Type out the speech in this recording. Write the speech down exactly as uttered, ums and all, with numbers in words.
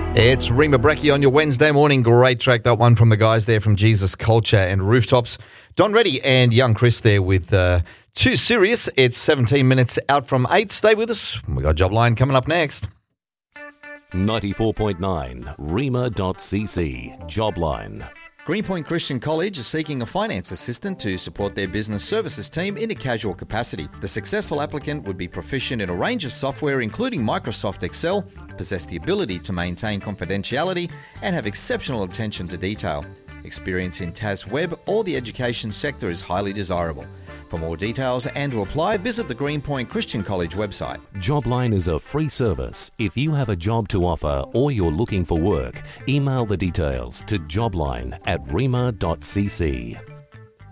It's Rima Brecchi on your Wednesday morning. Great track, that one from the guys there from Jesus Culture and Rooftops. Don Reddy and Young Chris there with uh, Too Serious. It's seventeen minutes out from eight. Stay with us. We got Jobline coming up next. ninety-four point nine Rima dot c c Jobline. Greenpoint Christian College is seeking a finance assistant to support their business services team in a casual capacity. The successful applicant would be proficient in a range of software including Microsoft Excel, possess the ability to maintain confidentiality, and have exceptional attention to detail. Experience in T A S Web or the education sector is highly desirable. For more details and to apply, visit the Greenpoint Christian College website. Jobline is a free service. If you have a job to offer or you're looking for work, email the details to jobline at rima dot c c.